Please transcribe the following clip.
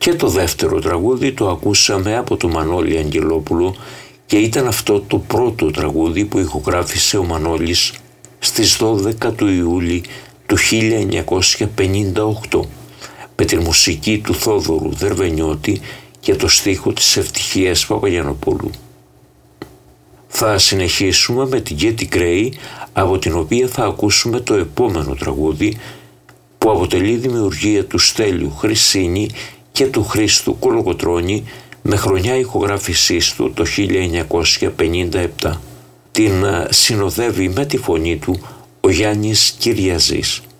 Και το δεύτερο τραγούδι το ακούσαμε από τον Μανώλη Αγγελόπουλο και ήταν αυτό το πρώτο τραγούδι που ηχογράφησε ο Μανώλης στις 12 του Ιούλη του 1958 με τη μουσική του Θόδωρου Δερβενιώτη και το στίχο της Ευτυχίας Παπαγιαννοπούλου. Θα συνεχίσουμε με την Γκέτι Γκρέι, από την οποία θα ακούσουμε το επόμενο τραγούδι που αποτελεί δημιουργία του Στέλιου Χρυσίνη και του Χρήστου Κολοκοτρώνη με χρονιά ηχογράφησής του το 1957. Την συνοδεύει με τη φωνή του ο Γιάννης Κυριαζής.